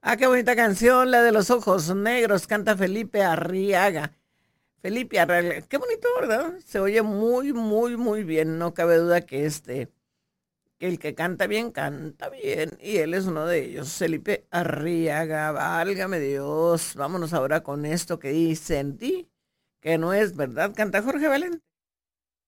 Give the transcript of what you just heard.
Ah, qué bonita canción, la de los ojos negros, canta Felipe Arriaga. Felipe Arriaga, qué bonito, ¿verdad? Se oye muy, muy, muy bien. No cabe duda que que el que canta bien, y él es uno de ellos, Felipe Arriaga, válgame Dios. Vámonos ahora con esto que dicen ti, que no es verdad, canta Jorge Valente.